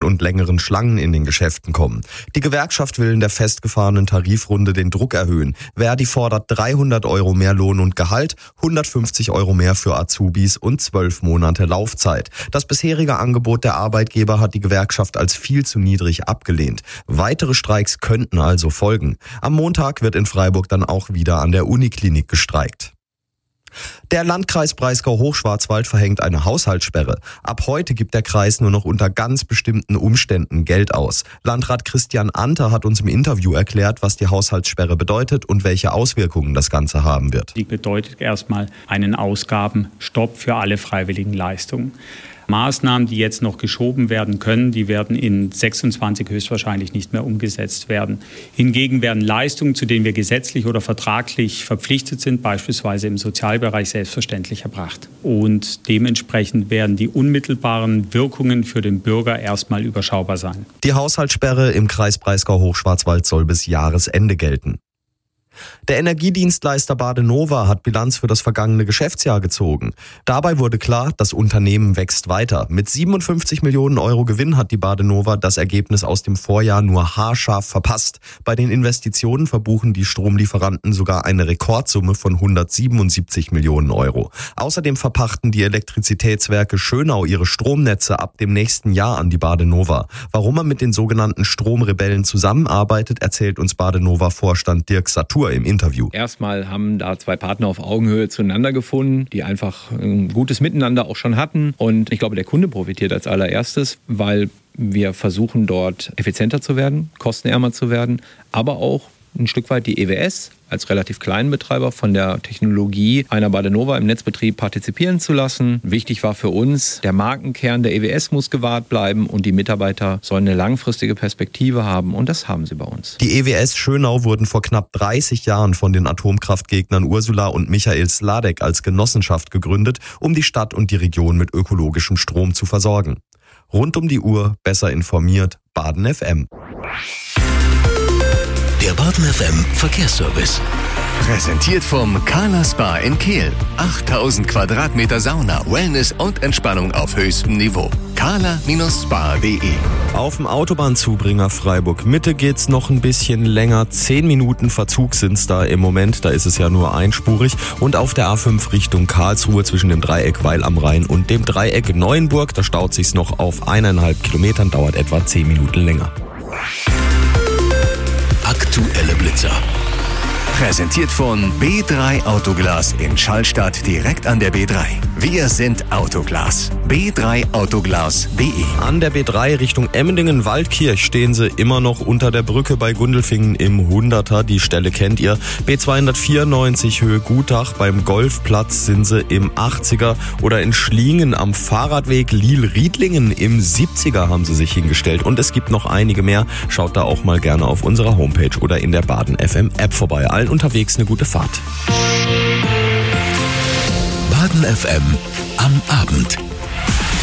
und längeren Schlangen in den Geschäften kommen. Die Gewerkschaft will in der festgefahrenen Tarifrunde den Druck erhöhen. Verdi fordert 300 € mehr Lohn und Gehalt, 150 € mehr für Azubis und 12 Monate Laufzeit. Das bisherige Angebot der Arbeitgeber hat die Gewerkschaft als viel zu niedrig abgelehnt. Weitere Streiks könnten also folgen. Am Montag wird in Freiburg dann auch wieder an der Uniklinik gestreikt. Der Landkreis Breisgau-Hochschwarzwald verhängt eine Haushaltssperre. Ab heute gibt der Kreis nur noch unter ganz bestimmten Umständen Geld aus. Landrat Christian Ante hat uns im Interview erklärt, was die Haushaltssperre bedeutet und welche Auswirkungen das Ganze haben wird. Die bedeutet erstmal einen Ausgabenstopp für alle freiwilligen Leistungen. Maßnahmen, die jetzt noch geschoben werden können, die werden in 26 höchstwahrscheinlich nicht mehr umgesetzt werden. Hingegen werden Leistungen, zu denen wir gesetzlich oder vertraglich verpflichtet sind, beispielsweise im Sozialbereich, selbstverständlich erbracht. Und dementsprechend werden die unmittelbaren Wirkungen für den Bürger erstmal überschaubar sein. Die Haushaltssperre im Kreis Breisgau-Hochschwarzwald soll bis Jahresende gelten. Der Energiedienstleister Badenova hat Bilanz für das vergangene Geschäftsjahr gezogen. Dabei wurde klar, das Unternehmen wächst weiter. Mit 57 Millionen € Gewinn hat die Badenova das Ergebnis aus dem Vorjahr nur haarscharf verpasst. Bei den Investitionen verbuchen die Stromlieferanten sogar eine Rekordsumme von 177 Millionen €. Außerdem verpachten die Elektrizitätswerke Schönau ihre Stromnetze ab dem nächsten Jahr an die Badenova. Warum man mit den sogenannten Stromrebellen zusammenarbeitet, erzählt uns Badenova-Vorstand Dirk Satur im Interview. Erstmal haben da zwei Partner auf Augenhöhe zueinander gefunden, die einfach ein gutes Miteinander auch schon hatten. Und ich glaube, der Kunde profitiert als allererstes, weil wir versuchen, dort effizienter zu werden, kostenärmer zu werden, aber auch ein Stück weit die EWS als relativ kleinen Betreiber von der Technologie einer Badenova im Netzbetrieb partizipieren zu lassen. Wichtig war für uns, der Markenkern der EWS muss gewahrt bleiben und die Mitarbeiter sollen eine langfristige Perspektive haben und das haben sie bei uns. Die EWS Schönau wurden vor knapp 30 Jahren von den Atomkraftgegnern Ursula und Michael Sladek als Genossenschaft gegründet, um die Stadt und die Region mit ökologischem Strom zu versorgen. Rund um die Uhr, besser informiert, Baden FM. Der Baden FM Verkehrsservice. Präsentiert vom Carla Spa in Kehl. 8000 Quadratmeter Sauna, Wellness und Entspannung auf höchstem Niveau. carla-spa.de. Auf dem Autobahnzubringer Freiburg Mitte geht's noch ein bisschen länger. 10 Minuten Verzug sind's da im Moment. Da ist es ja nur einspurig. Und auf der A5 Richtung Karlsruhe zwischen dem Dreieck Weil am Rhein und dem Dreieck Neuenburg, da staut sich's noch auf 1,5 Kilometern, dauert etwa 10 Minuten länger. Aktuelle Blitzer. Präsentiert von B3 Autoglas in Schallstadt direkt an der B3. Wir sind Autoglas. B3autoglas.de. An der B3 Richtung Emmendingen-Waldkirch stehen sie immer noch unter der Brücke bei Gundelfingen im 100er. Die Stelle kennt ihr. B294 Höhe Gutach beim Golfplatz sind sie im 80er. Oder in Schlingen am Fahrradweg Lil-Riedlingen im 70er haben sie sich hingestellt. Und es gibt noch einige mehr. Schaut da auch mal gerne auf unserer Homepage oder in der Baden FM App vorbei. Allen unterwegs eine gute Fahrt. Baden FM am Abend.